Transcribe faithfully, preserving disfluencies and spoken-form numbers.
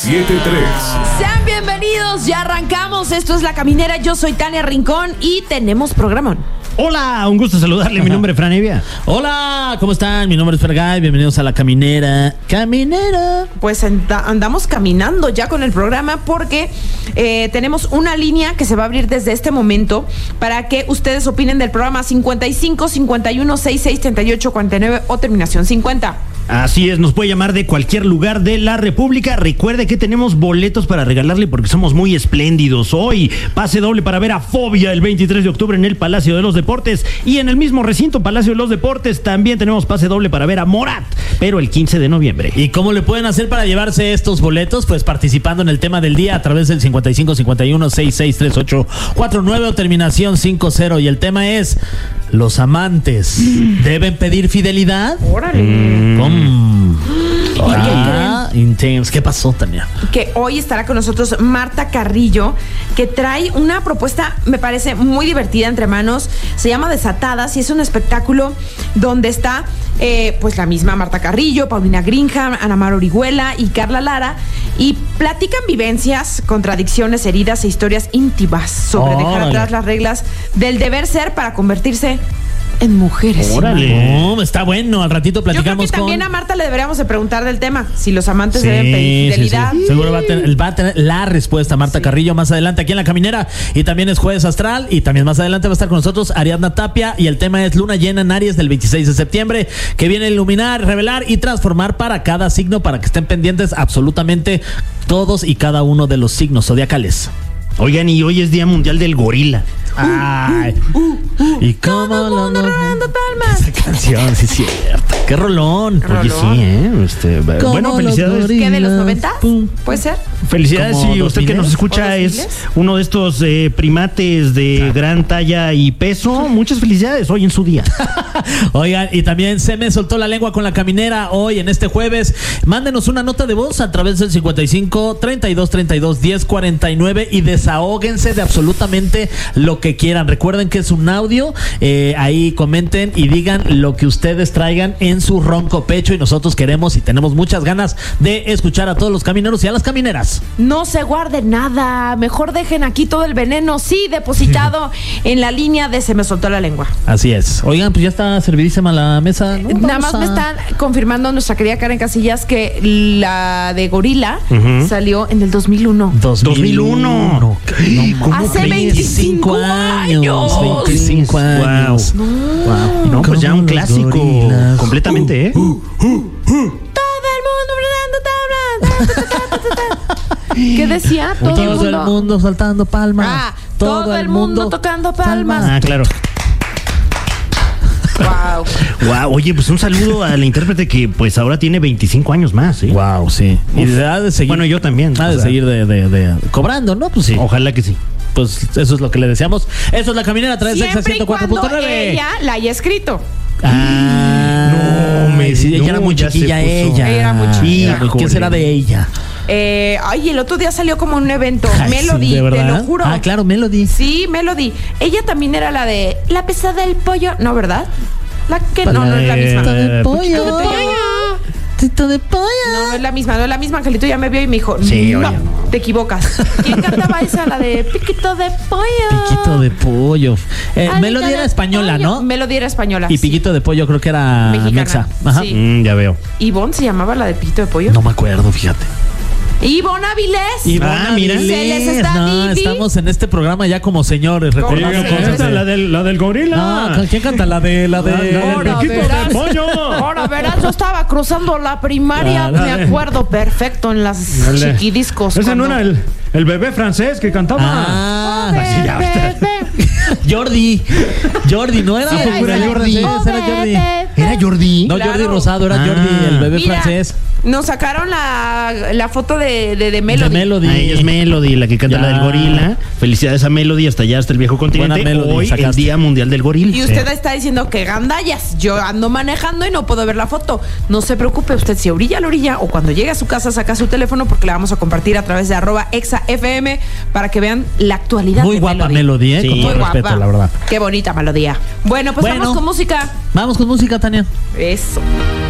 siete tres. Sean bienvenidos, ya arrancamos. Esto es La Caminera. Yo soy Tania Rincón y tenemos programón. Hola, un gusto saludarle. Mi nombre es Fran Evia. Hola, ¿cómo están? Mi nombre es Fergay. Bienvenidos a La Caminera. Caminera. Pues anda- andamos caminando ya con el programa porque eh, tenemos una línea que se va a abrir desde este momento para que ustedes opinen del programa cincuenta y cinco, cincuenta y uno, sesenta y seis, treinta y ocho, cuarenta y nueve o terminación cincuenta. Así es, nos puede llamar de cualquier lugar de la República. Recuerde que tenemos boletos para regalarle porque somos muy espléndidos. Hoy, pase doble para ver a Fobia el veintitrés de octubre en el Palacio de los Deportes. Y en el mismo recinto Palacio de los Deportes también tenemos pase doble para ver a Morat, pero el quince de noviembre. ¿Y cómo le pueden hacer para llevarse estos boletos? Pues participando en el tema del día a través del cincuenta y cinco, cincuenta y uno, sesenta y seis, treinta y ocho, cuarenta y nueve o terminación cincuenta. Y el tema es: ¿los amantes deben pedir fidelidad? Órale. Mm. ¿Y Ah, intenso. ¿Qué pasó, Tania? Que hoy estará con nosotros Marta Carrillo, que trae una propuesta, me parece, muy divertida entre manos. Se llama Desatadas y es un espectáculo donde está eh, pues la misma Marta Carrillo, Paulina Greenham, Ana Mar Orihuela y Carla Lara, y platican vivencias, contradicciones, heridas e historias íntimas sobre dejar Órale. atrás las reglas del deber ser para convertirse en mujeres. Órale. Oh, está bueno. Al ratito Yo creo platicamos que también con... a Marta le deberíamos de preguntar del tema, si los amantes Sí, deben pedir sí, fidelidad. sí. Seguro va a, tener, va a tener la respuesta Marta Sí. Carrillo más adelante aquí en La Caminera. Y también es Jueves Astral. Y también más adelante va a estar con nosotros Ariadna Tapia. Y el tema es Luna Llena en Aries del veintiséis de septiembre, que viene a iluminar, revelar y transformar para cada signo, para que estén pendientes absolutamente todos y cada uno de los signos zodiacales. Oigan, y hoy es Día Mundial del Gorila. Ay. Y cómo Todo el lo mundo no- rodando palmas. Esa canción, sí es cierto. Qué rolón. Oye, sí, ¿eh? Este, bueno, felicidades. ¿Qué, de los noventas? ¿Puede ser? Felicidades, ¿Como y dos usted que nos miles? escucha ¿O dos es miles? uno de estos eh, primates de gran talla y peso. Muchas felicidades hoy en su día. Oigan, y también se me soltó la lengua con La Caminera hoy en este jueves. Mándenos una nota de voz a través del cincuenta y cinco, treinta y dos, treinta y dos, diez, cuarenta y nueve y desahóguense de absolutamente lo que quieran. Recuerden que es un audio, eh, ahí comenten y digan lo que ustedes traigan en su ronco pecho, y nosotros queremos y tenemos muchas ganas de escuchar a todos los camineros y a las camineras. No se guarde nada. Mejor dejen aquí todo el veneno, sí, depositado en la línea de Se me soltó la lengua. Así es. Oigan, pues ya está servidísima la mesa, ¿no? Nada Vamos más me a- están confirmando nuestra querida Karen Casillas que la de Gorila Ujú. salió en el dos mil uno. dos mil uno. No, ¿cómo Hace crees? veinticinco años. veinticinco años. Wow. Wow. No, pues ya un Como los clásico gorilas. completamente, ¿eh? Todo el mundo dando tablas. ta, ta, ta, ta, ta, ta. ¿Qué decía? Todo, Todo el mundo. el mundo saltando palmas. Ah, todo el mundo tocando palmas. Ah, claro. Wow. Wow, oye, pues un saludo a la intérprete que pues ahora tiene veinticinco años más, ¿eh? Wow, sí. Y ha de seguir. Bueno, yo también. Ha o de sea, seguir de, de- de- cobrando, ¿no? Pues sí. Ojalá que sí. Pues eso es lo que le deseamos. Eso es La Caminera a través de Exa Siempre y ciento cuatro punto cuando nueve. ella la haya escrito. Ah, No, me- sí, ella no, era muy ya se chiquilla, puso. ella. Ella era muy chiquilla. Era muy- ¿Qué será de ella? Eh, ay, el otro día salió como un evento. Ay, Melody, sí, ¿de te verdad? lo juro. Ah, claro, Melody. Sí, Melody. Ella también era la de La pesada del pollo. No, ¿verdad? La que no, no es la misma. Piquito de pollo. Piquito de pollo. Tito de pollo. No es la misma, no es la misma. Angelito ya me vio y me dijo, Sí, no, oye, no. te equivocas. ¿Quién cantaba esa? La de Piquito de pollo. Piquito de pollo. Eh, Alita Melody de era española, pollo. ¿no? Melody era española. Y sí. Piquito de pollo creo que era Mexicana. mexa. Ajá. Sí. Mm, ya veo. Ivonne se llamaba la de Piquito de pollo. No me acuerdo, fíjate. Ivonne Avilés. Ivonne Ah, mira. Avilés. Se les está No, Vivi. estamos en este programa ya como señores, recordando Oiga, cosas. esta, de- la del, la del gorila. No, ¿con quién canta? La de la de La- la del Ahora Piquito verás. de pollo. Ahora verás, yo estaba cruzando la primaria, La- la- me acuerdo perfecto en las Dale. chiquidiscos. Ese no cuando- era el, el bebé francés que cantaba. Ah, Así ya está. Jordi. Jordi, no era Sí, era era ese. Jordi. Era Jordi. ¿Era Jordi? No, Claro. Jordi Rosado, era Ah. Jordi, el bebé Mira, francés. nos sacaron la, la foto de, de, de Melody. De Melody. Ah, ella es Melody, la que canta Ya. la del gorila. Felicidades a Melody hasta allá, hasta el viejo continente. Buena Melody, Hoy el sacaste. Día Mundial del Gorila. Y usted está diciendo que gandallas. Yo ando manejando y no puedo ver la foto. No se preocupe, usted si orilla a la orilla o cuando llegue a su casa saca su teléfono porque la vamos a compartir a través de arroba exafm para que vean la actualidad Muy de guapa Melody. Melody, ¿eh? Sí. Con todo Muy respeto, guapa. la verdad. Qué bonita melodía. Bueno, pues Bueno. vamos con música. Vamos con música, Tania. Eso.